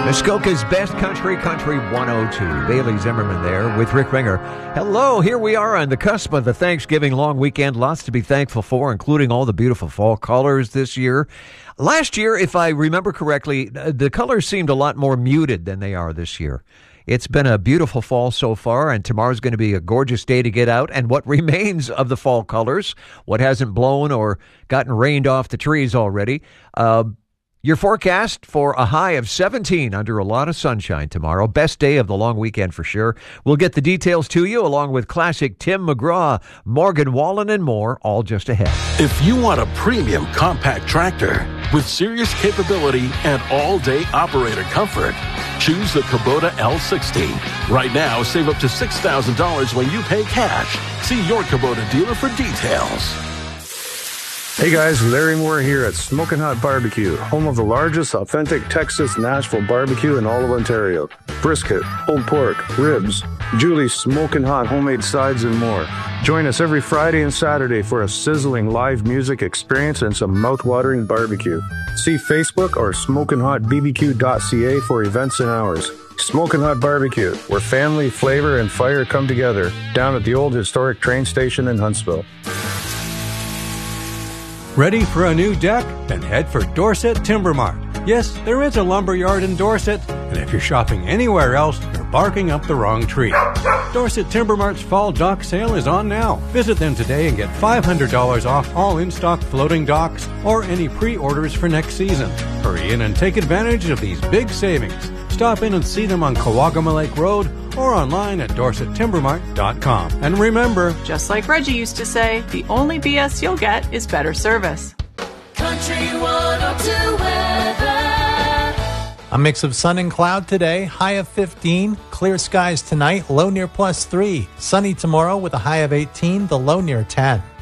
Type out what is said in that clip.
Muskoka's best country 102. Bailey Zimmerman there with Rick Ringer. Hello, here we are on the cusp of the Thanksgiving long weekend. Lots to be thankful for, including all the beautiful fall colors this year. Last year, if I remember correctly, the colors seemed a lot more muted than they are this year. It's been a beautiful fall so far, and tomorrow's going to be a gorgeous day to get out. And what remains of the fall colors, what hasn't blown or gotten rained off the trees already, your forecast for a high of 17 under a lot of sunshine tomorrow. Best day of the long weekend for sure. We'll get the details to you along with classic Tim McGraw, Morgan Wallen, and more, all just ahead. If you want a premium compact tractor with serious capability and all-day operator comfort, choose the Kubota L60. Right now, save up to $6,000 when you pay cash. See your Kubota dealer for details. Hey guys, Larry Moore here at Smokin' Hot Barbecue, home of the largest authentic Texas Nashville barbecue in all of Ontario. Brisket, pulled pork, ribs, Julie's Smokin' Hot homemade sides, and more. Join us every Friday and Saturday for a sizzling live music experience and some mouth-watering barbecue. See Facebook or smokinhotbbq.ca for events and hours. Smokin' Hot Barbecue, where family, flavor, and fire come together, down at the old historic train station in Huntsville. Ready for a new deck? Then head for Dorset Timber Mart. Yes, there is a lumber yard in Dorset, and if you're shopping anywhere else, you're barking up the wrong tree. Dorset Timber Mart's fall dock sale is on now. Visit them today and get $500 off all in-stock floating docks or any pre-orders for next season. Hurry in and take advantage of these big savings. Stop in and see them on Kawagama Lake Road or online at dorsettimbermart.com. And remember, just like Reggie used to say, the only BS you'll get is better service. Country 102 weather. A mix of sun and cloud today, high of 15. Clear skies tonight, low near +3. Sunny tomorrow with a high of 18, the low near 10.